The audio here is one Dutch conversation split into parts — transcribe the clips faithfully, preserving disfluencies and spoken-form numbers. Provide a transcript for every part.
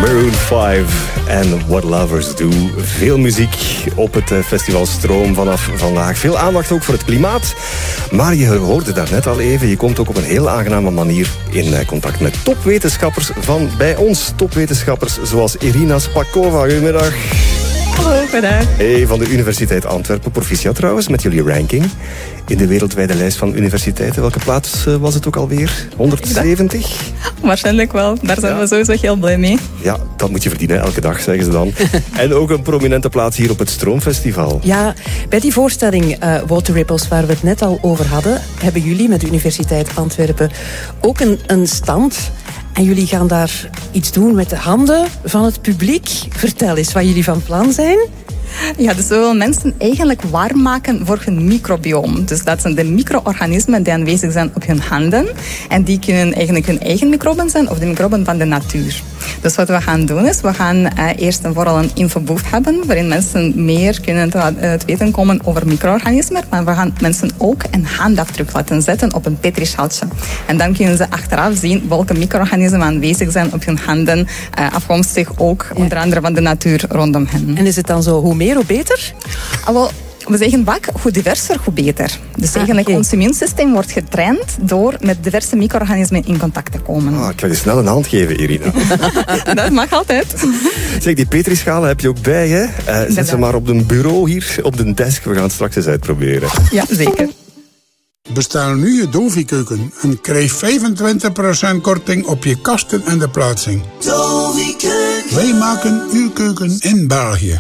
Maroon vijf en What Lovers Do. Veel muziek op het festival Stroom vanaf vandaag. Veel aandacht ook voor het klimaat. Maar je hoorde daar net al even, je komt ook op een heel aangename manier in contact met topwetenschappers van bij ons. Topwetenschappers zoals Irina Spakova. Goedemiddag. Hallo, goedendag. Hey, van de Universiteit Antwerpen. Proficiat trouwens met jullie ranking in de wereldwijde lijst van universiteiten. Welke plaats uh, was het ook alweer? honderdzeventig? Waarschijnlijk wel. Daar zijn ja. we sowieso heel blij mee. Ja, dat moet je verdienen, elke dag, zeggen ze dan. En ook een prominente plaats hier op het Stroomfestival. Ja, bij die voorstelling uh, Water Ripples, waar we het net al over hadden, hebben jullie met de Universiteit Antwerpen ook een, een stand. En jullie gaan daar iets doen met de handen van het publiek. Vertel eens wat jullie van plan zijn. Ja, dus we willen mensen eigenlijk warm maken voor hun microbioom. Dus dat zijn de micro-organismen die aanwezig zijn op hun handen. En die kunnen eigenlijk hun eigen microben zijn of de microben van de natuur. Dus wat we gaan doen is, we gaan uh, eerst en vooral een infobooth hebben, waarin mensen meer kunnen te, uh, te weten komen over micro-organismen. Maar we gaan mensen ook een handafdruk laten zetten op een petrischaaltje. En dan kunnen ze achteraf zien welke micro-organismen aanwezig zijn op hun handen, uh, afkomstig ook ja. onder andere van de natuur rondom hen. En is het dan zo, hoe meer, hoe beter? Ah, wel, we zeggen vaak, hoe diverser, hoe beter. Dus ah, eigenlijk, okay. ons immuunsysteem wordt getraind door met diverse micro-organismen in contact te komen. Ah, ik ga je snel een hand geven, Irina. Dat mag altijd. Zeg, die petrischalen heb je ook bij, hè? Uh, zet ze maar op een bureau hier, op de desk. We gaan het straks eens uitproberen. Ja, zeker. Bestel nu je Dovi-keuken en krijg vijfentwintig procent korting op je kasten en de plaatsing. Dovi-keuken. Wij maken uw keuken in België.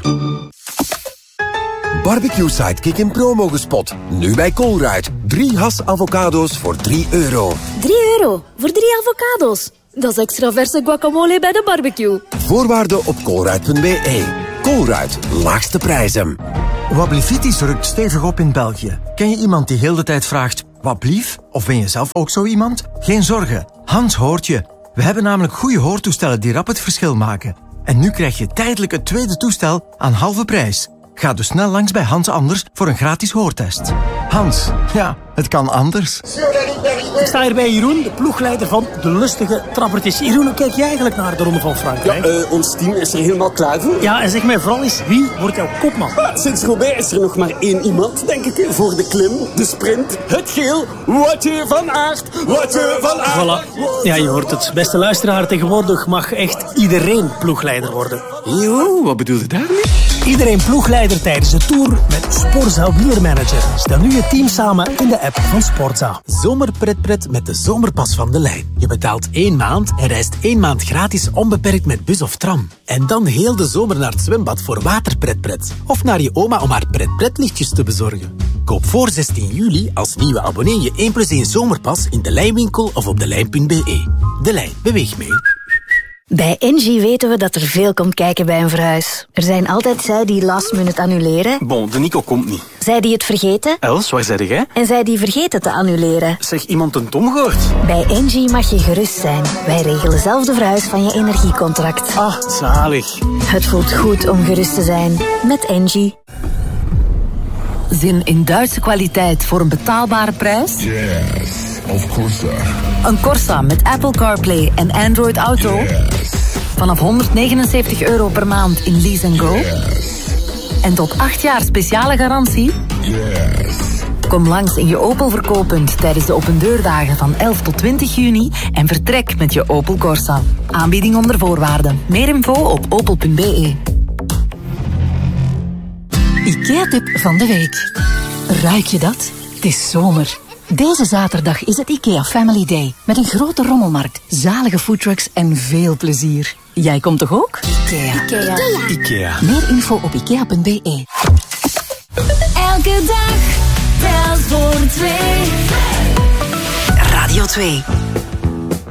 Barbecue Sidekick in promo gespot. Nu bij Colruyt. Drie has avocado's voor drie euro. drie euro voor drie avocado's. Dat is extra verse guacamole bij de barbecue. Voorwaarden op colruyt punt b e. Colruyt, laagste prijzen. Wablifitis rukt stevig op in België. Ken je iemand die heel de tijd vraagt, wat blief? Of ben je zelf ook zo iemand? Geen zorgen, Hans hoort je. We hebben namelijk goede hoortoestellen die rap het verschil maken. En nu krijg je tijdelijk het tweede toestel aan halve prijs. Ga dus snel langs bij Hans Anders voor een gratis hoortest. Hans, ja, het kan anders. Ik sta hier bij Jeroen, de ploegleider van de lustige trappertjes. Jeroen, hoe kijk jij eigenlijk naar de Ronde van Frankrijk? Ja, uh, ons team is er helemaal klaar voor. Ja, en zeg mij vooral eens, wie wordt jouw kopman? Ah, sinds Roubaix is er nog maar één iemand, denk ik, voor de klim, de sprint, het geel. Woutje van Aert, Woutje van Aert. Voilà. Ja, je hoort het. Beste luisteraar, tegenwoordig mag echt iedereen ploegleider worden. Jo, wat bedoel je daarmee? Iedereen ploegleider tijdens de Tour met Sporza Wielermanager. Stel nu je team samen in de app van Sporza. Zomerpretpret met de zomerpas van De Lijn. Je betaalt één maand en reist één maand gratis onbeperkt met bus of tram. En dan heel de zomer naar het zwembad voor waterpretpret. Of naar je oma om haar pretpretlichtjes te bezorgen. Koop voor zestien juli als nieuwe abonnee je één plus één zomerpas in De Lijnwinkel of op delijn punt b e. De Lijn, beweeg mee. Bij Engie weten we dat er veel komt kijken bij een verhuis. Er zijn altijd zij die last minute annuleren. Bon, de Nico komt niet. Zij die het vergeten. Els, waar zeg jij? En zij die vergeten te annuleren. Zeg, iemand een Tom gehoord? Bij Engie mag je gerust zijn. Wij regelen zelf de verhuis van je energiecontract. Ah, zalig. Het voelt goed om gerust te zijn. Met Engie. Zin in Duitse kwaliteit voor een betaalbare prijs? Yes, of course. Een Corsa met Apple CarPlay en Android Auto? Yes. Vanaf honderdnegenenzeventig euro per maand in Lease and Go? Yes. En tot acht jaar speciale garantie? Yes. Kom langs in je Opel verkooppunt tijdens de opendeurdagen van elf tot twintig juni en vertrek met je Opel Corsa. Aanbieding onder voorwaarden. Meer info op opel punt b e. IKEA-tip van de week. Ruik je dat? Het is zomer. Deze zaterdag is het IKEA Family Day. Met een grote rommelmarkt, zalige foodtrucks en veel plezier. Jij komt toch ook? IKEA. Ikea. Ikea. Meer info op ikea punt b e. Elke dag telt voor twee. Radio twee.